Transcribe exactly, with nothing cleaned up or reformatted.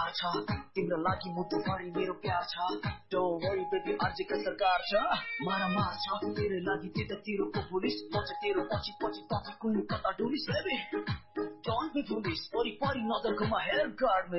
तयार छ तिम्रो लागि मुटुभरि मेरो प्यार छ डोन्ट वरी बेबी आजको सरकार छ मारा मार छ तेरो लागि त्यतातिरको पुलिस म चाहिँ तेरो पछि पछि पछि कुनै कता डुलिस बेबी डोन्ट बी पुलिस परि परि नजरकोमा हेल्प गर